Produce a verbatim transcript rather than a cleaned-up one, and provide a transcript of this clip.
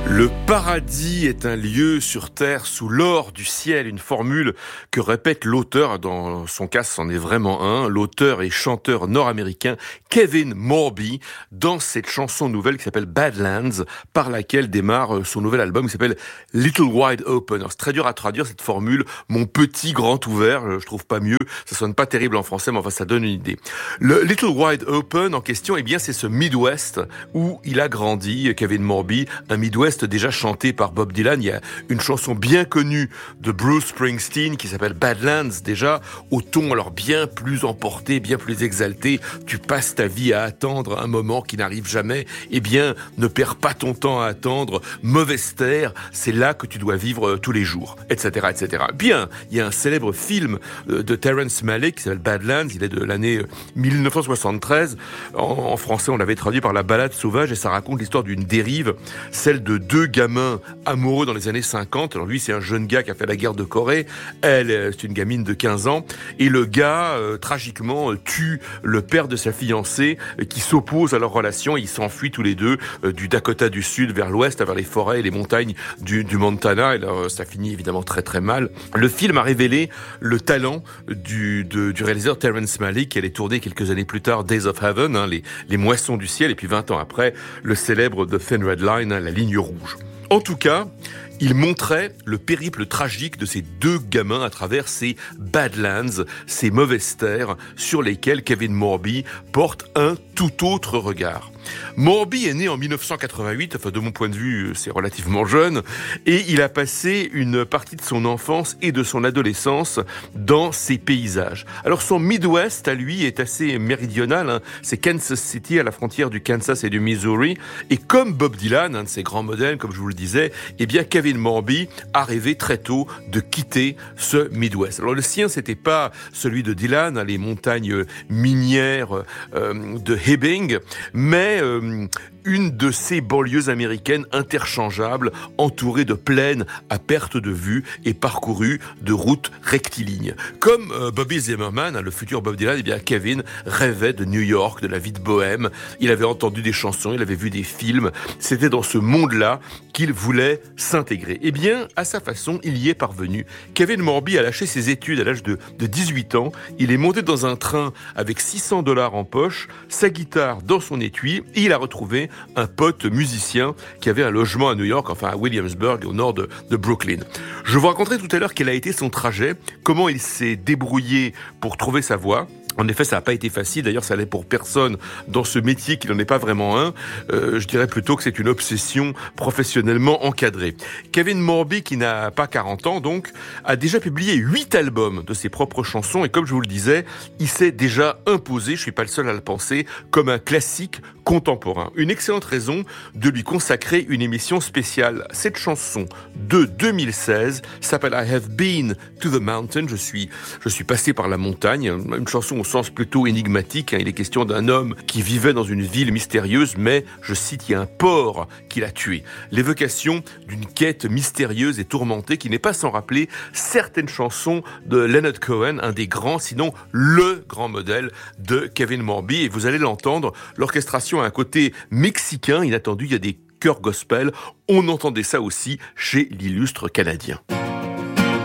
Le paradis est un lieu sur terre sous l'or du ciel, une formule que répète l'auteur, dans son cas c'en est vraiment un, l'auteur et chanteur nord-américain Kevin Morby, dans cette chanson nouvelle qui s'appelle Badlands, par laquelle démarre son nouvel album qui s'appelle Little Wide Open. Alors c'est très dur à traduire cette formule, mon petit grand ouvert, je trouve pas mieux, ça sonne pas terrible en français mais enfin ça donne une idée. Le Little Wide Open en question, eh bien c'est ce Midwest où il a grandi, Kevin Morby, un Midwest déjà chanté par Bob Dylan. Il y a une chanson bien connue de Bruce Springsteen qui s'appelle Badlands, déjà au ton alors bien plus emporté, bien plus exalté. Tu passes ta vie à attendre un moment qui n'arrive jamais. Eh bien, ne perds pas ton temps à attendre. Mauvaise terre, c'est là que tu dois vivre tous les jours, et cetera, et cetera. Bien, il y a un célèbre film de Terrence Malick qui s'appelle Badlands. Il est de l'année dix-neuf cent soixante-treize. En, en français, on l'avait traduit par La Balade sauvage et ça raconte l'histoire d'une dérive, celle de deux gamins amoureux dans les années cinquante. Alors lui, c'est un jeune gars qui a fait la guerre de Corée. Elle, c'est une gamine de quinze ans. Et le gars, euh, tragiquement, tue le père de sa fiancée euh, qui s'oppose à leur relation. Ils s'enfuient tous les deux euh, du Dakota du Sud vers l'ouest, vers les forêts et les montagnes du, du Montana. Et là, euh, ça finit évidemment très très mal. Le film a révélé le talent du, de, du réalisateur Terrence Malick, qui allait tourner quelques années plus tard Days of Heaven, hein, les, les moissons du ciel. Et puis vingt ans après, le célèbre The Thin Red Line, hein, la ligne rouge. En tout cas, il montrait le périple tragique de ces deux gamins à travers ces Badlands, ces mauvaises terres sur lesquelles Kevin Morby porte un tout autre regard. Morby est né en dix-neuf cent quatre-vingt-huit, enfin de mon point de vue c'est relativement jeune, et il a passé une partie de son enfance et de son adolescence dans ces paysages. Alors son Midwest à lui est assez méridional, hein. C'est Kansas City à la frontière du Kansas et du Missouri, et comme Bob Dylan, un de ses grands modèles, comme je vous le disais, eh bien Kevin Morby a rêvé très tôt de quitter ce Midwest. Alors le sien c'était pas celui de Dylan, hein, les montagnes minières euh, de Hibbing, mais euh, une de ces banlieues américaines interchangeables, entourées de plaines à perte de vue et parcourues de routes rectilignes. Comme euh, Bobby Zimmerman, hein, le futur Bob Dylan, eh bien Kevin rêvait de New York, de la vie de bohème. Il avait entendu des chansons, il avait vu des films. C'était dans ce monde-là qu'il voulait s'intégrer. Eh bien, à sa façon, il y est parvenu. Kevin Morby a lâché ses études à l'âge de, de dix-huit ans. Il est monté dans un train avec six cents dollars en poche, sa guitare dans son étui, et il a retrouvé un pote musicien qui avait un logement à New York, enfin à Williamsburg, au nord de, de Brooklyn. Je vous raconterai tout à l'heure quel a été son trajet, comment il s'est débrouillé pour trouver sa voie. En effet, ça n'a pas été facile. D'ailleurs, ça allait pour personne dans ce métier qui n'en est pas vraiment un. Euh, je dirais plutôt que c'est une obsession professionnellement encadrée. Kevin Morby, qui n'a pas quarante ans, donc, a déjà publié huit albums de ses propres chansons. Et comme je vous le disais, il s'est déjà imposé, je suis pas le seul à le penser, comme un classique contemporain. Une excellente raison de lui consacrer une émission spéciale. Cette chanson de deux mille seize s'appelle I Have Been to the Mountain. Je suis, je suis passé par la montagne. Une chanson au sens plutôt énigmatique. Il est question d'un homme qui vivait dans une ville mystérieuse, mais, je cite, il y a un porc qui l'a tué. L'évocation d'une quête mystérieuse et tourmentée qui n'est pas sans rappeler certaines chansons de Leonard Cohen, un des grands, sinon le grand modèle de Kevin Morby. Et vous allez l'entendre, l'orchestration a un côté mexicain inattendu. Il y a des chœurs gospel. On entendait ça aussi chez l'illustre Canadien.